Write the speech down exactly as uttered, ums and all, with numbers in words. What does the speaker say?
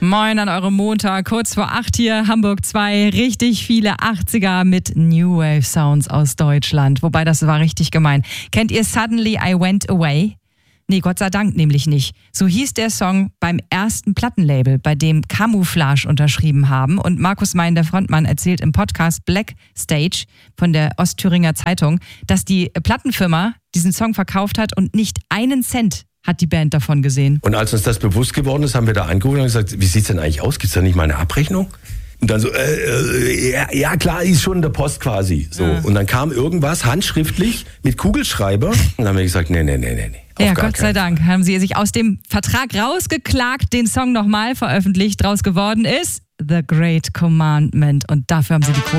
Moin an eurem Montag, kurz vor acht hier, Hamburg zwei. Richtig viele achtziger mit New Wave Sounds aus Deutschland. Wobei, das war richtig gemein. Kennt ihr Suddenly I Went Away? Nee, Gott sei Dank nämlich nicht. So hieß der Song beim ersten Plattenlabel, bei dem Camouflage unterschrieben haben. Und Markus Mein, der Frontmann, erzählt im Podcast Black Stage von der Ostthüringer Zeitung, dass die Plattenfirma diesen Song verkauft hat und nicht einen Cent hat die Band davon gesehen. Und als uns das bewusst geworden ist, haben wir da angeguckt und gesagt, wie sieht's denn eigentlich aus? Gibt's da nicht mal eine Abrechnung? Und dann so, äh, äh, ja, ja klar, ist schon in der Post quasi. So. Ja. Und dann kam irgendwas handschriftlich mit Kugelschreiber und dann haben wir gesagt, nee, nee, nee, nee, nee. Ja, Gott sei Dank haben sie sich aus dem Vertrag rausgeklagt, den Song nochmal veröffentlicht. Draus geworden ist The Great Commandment und dafür haben sie die Kohle